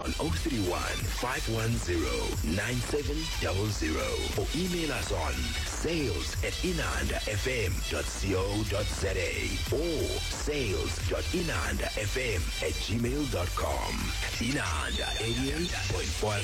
on 031 510 9700 or email us on sales@inandafm.co.za or sales.inandafm@gmail.com. Inanda 88.4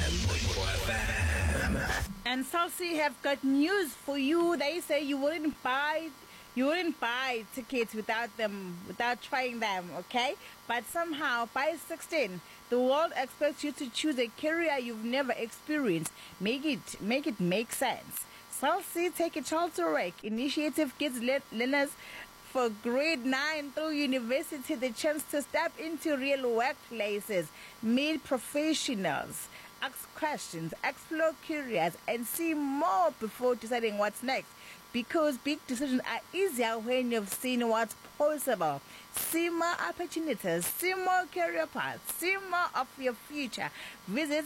FM. And Salsi have got news for you. They say you wouldn't buy tickets without trying them, okay? But somehow by 16, the world expects you to choose a career you've never experienced. Make it make sense. Salsi Take a Child to Work initiative gives learners for grade 9 through university the chance to step into real workplaces, meet professionals, ask questions, explore careers, and see more before deciding what's next. Because big decisions are easier when you've seen what's possible. See more opportunities, see more career paths, see more of your future. Visit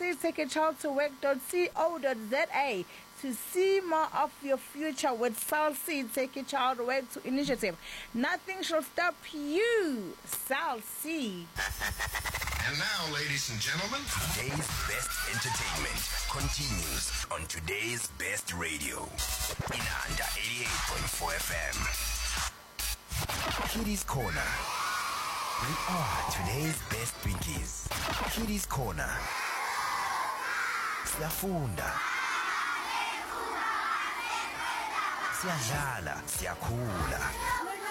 salseedtakechildtowork.co.za to see more of your future with Salseed Take a Child to Work initiative. Nothing shall stop you, Salseed. And now, ladies and gentlemen, today's best entertainment continues on today's best radio. Inanda 88.4 FM. Kiddies Corner. We are today's best binkies. Kiddies Corner. Siyafunda. Siyadlala, siyakhula.